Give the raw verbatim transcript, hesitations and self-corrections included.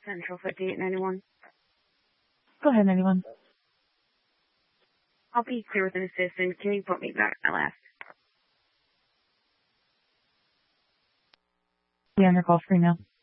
Central fifty-eight ninety-one. Go ahead, ninety-one. I'll be clear with an assistant. Can you put me back at my last? Yeah, on your call screen now.